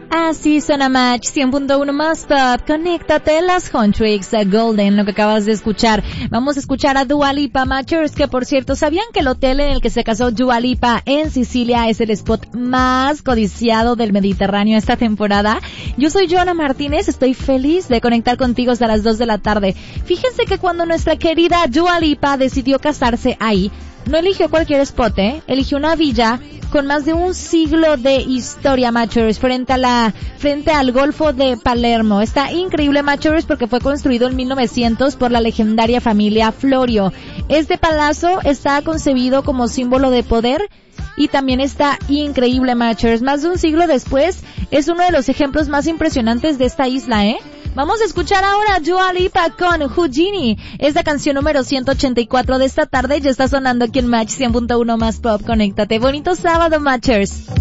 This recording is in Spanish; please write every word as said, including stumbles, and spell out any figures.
Así suena Match cien punto uno más Pop. Conéctate, las Huntrix Golden, lo que acabas de escuchar. Vamos a escuchar a Dua Lipa, Matchers, que por cierto, ¿sabían que el hotel en el que se casó Dua Lipa en Sicilia es el spot más codiciado del Mediterráneo esta temporada? Yo soy Joana Martínez, estoy feliz de conectar contigo hasta las dos de la tarde. Fíjense que cuando nuestra querida Dua Lipa decidió casarse ahí, no eligió cualquier spot, ¿eh? Eligió una villa con más de un siglo de historia, Matchers, frente a la, frente al Golfo de Palermo. Está increíble, Matchers, porque fue construido en mil novecientos por la legendaria familia Florio. Este palacio está concebido como símbolo de poder y también está increíble, Matchers. Más de un siglo después, es uno de los ejemplos más impresionantes de esta isla, ¿eh? Vamos a escuchar ahora a Dua Lipa con Houdini. Es la canción número ciento ochenta y cuatro de esta tarde. Ya está sonando aquí en Match cien punto uno más Pop. Conéctate. Bonito sábado, Matchers.